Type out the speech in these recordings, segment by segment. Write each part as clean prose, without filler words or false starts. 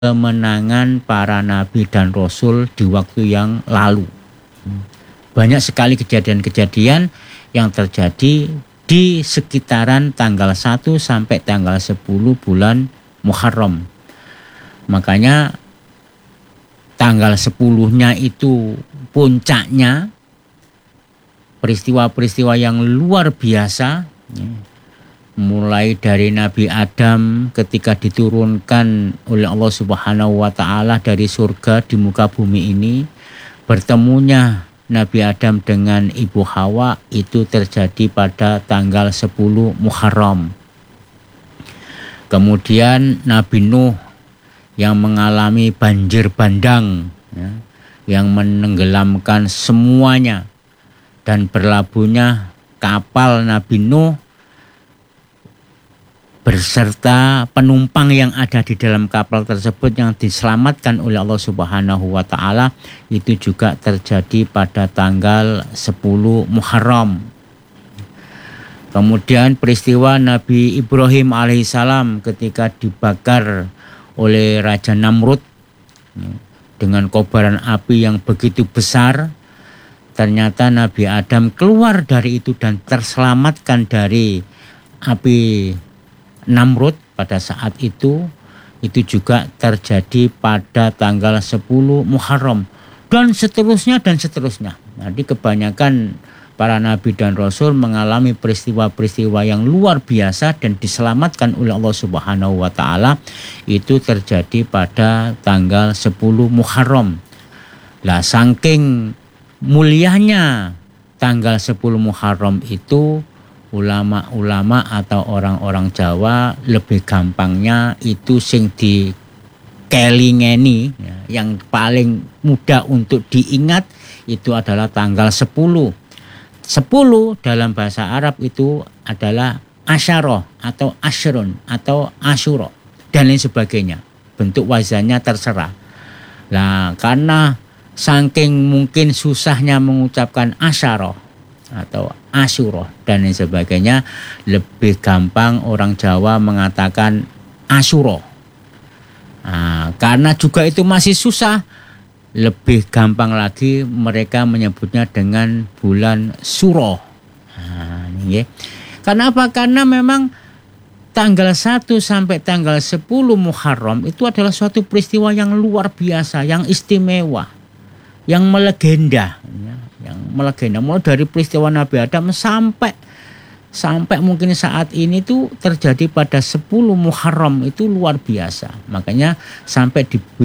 kemenangan para nabi dan rasul di waktu yang lalu. Banyak sekali kejadian-kejadian yang terjadi di sekitaran tanggal 1 sampai tanggal 10 bulan Muharram. Makanya tanggal 10-nya itu puncaknya peristiwa-peristiwa yang luar biasa. Mulai dari Nabi Adam ketika diturunkan oleh Allah Subhanahu wa Ta'ala dari surga di muka bumi ini, bertemunya Nabi Adam dengan Ibu Hawa itu terjadi pada tanggal 10 Muharram. Kemudian Nabi Nuh yang mengalami banjir bandang, yang menenggelamkan semuanya, dan berlabuhnya kapal Nabi Nuh berserta penumpang yang ada di dalam kapal tersebut yang diselamatkan oleh Allah Subhanahu wa Ta'ala itu juga terjadi pada tanggal 10 Muharram. Kemudian peristiwa Nabi Ibrahim alaihissalam ketika dibakar oleh Raja Namrud dengan kobaran api yang begitu besar, ternyata Nabi Adam keluar dari itu dan terselamatkan dari api Namrud pada saat itu juga terjadi pada tanggal 10 Muharram dan seterusnya dan seterusnya. Jadi kebanyakan para nabi dan rasul mengalami peristiwa-peristiwa yang luar biasa dan diselamatkan oleh Allah Subhanahu wa Ta'ala itu terjadi pada tanggal 10 Muharram. Lah saking mulianya tanggal 10 Muharram itu, ulama-ulama atau orang-orang Jawa lebih gampangnya itu sing dikelingeni, yang paling mudah untuk diingat itu adalah tanggal 10. 10 dalam bahasa Arab itu adalah asyarah atau asyrun atau asyura dan lain sebagainya. Bentuk wazannya terserah. Nah, karena saking mungkin susahnya mengucapkan asyarah atau asyura dan lain sebagainya, lebih gampang orang Jawa mengatakan asyura. Nah, karena juga itu masih susah, lebih gampang lagi mereka menyebutnya dengan bulan Suro. Nah, ini ya. Karena apa? Karena memang tanggal 1 sampai tanggal 10 Muharram itu adalah suatu peristiwa yang luar biasa, yang istimewa, yang melegenda, yang melegenda. Mulai dari peristiwa Nabi Adam sampai mungkin saat ini tuh terjadi pada 10 Muharram itu luar biasa. Makanya sampai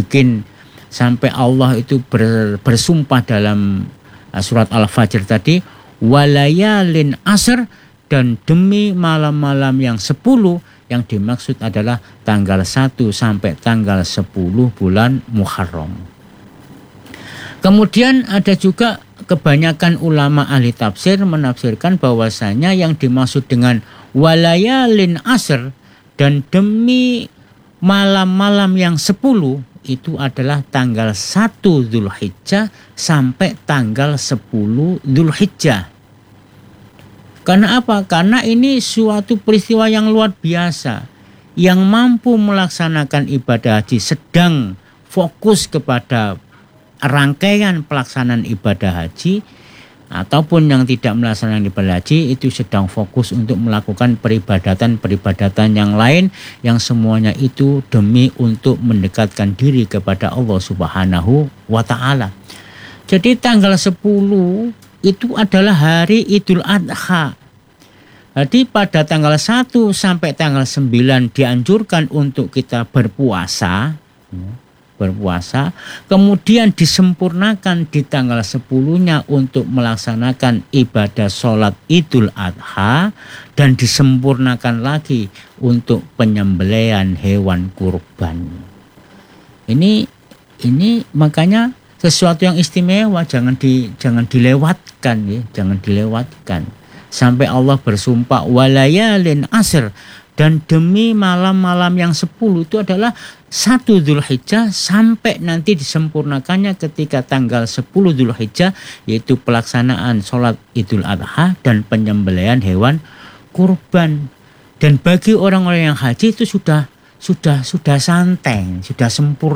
Allah itu bersumpah dalam surat Al-Fajr tadi, walayalin asr, dan demi malam-malam yang 10, yang dimaksud adalah tanggal 1 sampai tanggal 10 bulan Muharram. Kemudian ada juga kebanyakan ulama ahli tafsir menafsirkan bahwasanya yang dimaksud dengan walayalin asr dan demi malam-malam yang 10 itu adalah tanggal 1 Dzulhijjah sampai tanggal 10 Dzulhijjah. Karena apa? Karena ini suatu peristiwa yang luar biasa. Yang mampu melaksanakan ibadah haji sedang fokus kepada rangkaian pelaksanaan ibadah haji, ataupun yang tidak melaksanakan ibadah haji itu sedang fokus untuk melakukan peribadatan yang lain, yang semuanya itu demi untuk mendekatkan diri kepada Allah Subhanahu wa Ta'ala. Jadi tanggal 10 itu adalah hari Idul Adha. Jadi pada tanggal 1 sampai tanggal 9 dianjurkan untuk kita berpuasa, kemudian disempurnakan di tanggal 10-nya untuk melaksanakan ibadah sholat Idul Adha, dan disempurnakan lagi untuk penyembelihan hewan kurban. Ini makanya sesuatu yang istimewa, jangan dilewatkan ya, jangan dilewatkan. Sampai Allah bersumpah walayalin asr, dan demi malam-malam yang 10 itu adalah 1 Dzulhijjah sampai nanti disempurnakannya ketika tanggal 10 Dzulhijjah, yaitu pelaksanaan sholat Idul Adha dan penyembelihan hewan kurban. Dan bagi orang-orang yang haji itu sudah sudah santai, sudah sempurna.